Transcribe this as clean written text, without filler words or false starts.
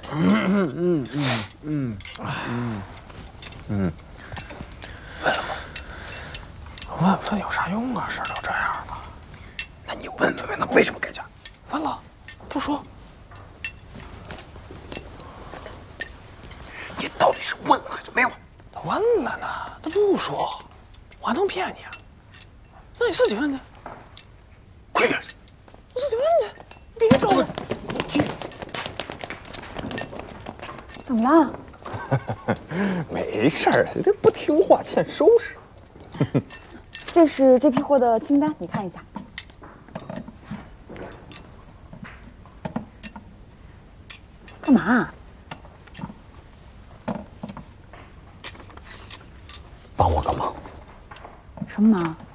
问了吗？ 问有啥用啊？事都这样了。 那你问他为什么改嫁？ 问了，不说。 你到底是问还是没问？ 他问了呢，他不说，我还能骗你啊？那你自己问去。 快点！ 我自己问去，你别找我。 怎么了？ 没事儿，这不听话欠收拾。 这是这批货的清单，你看一下。干嘛？ 帮我个忙。 什么忙？